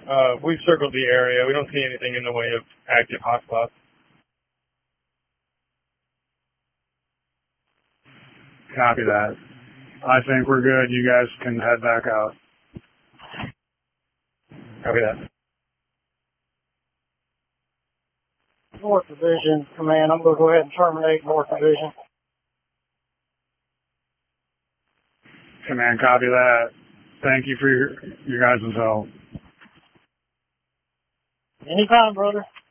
We've circled the area. We don't see anything in the way of active hotspots. Copy that. I think we're good. You guys can head back out. Copy that. North Division Command, I'm going to go ahead and terminate North Division. Command, copy that. Thank you for your guys' help. Anytime, brother.